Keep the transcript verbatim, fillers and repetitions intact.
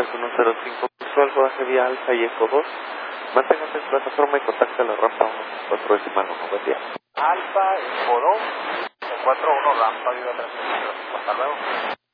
uno cero cinco, visual rodaje vía Alfa y Eco dos. Manténgase en plataforma y contacte a la rampa uno cuatro decimal uno. Buen día. Alfa, Eco dos, cuatro uno, rampa, viva transmisión. Hasta luego.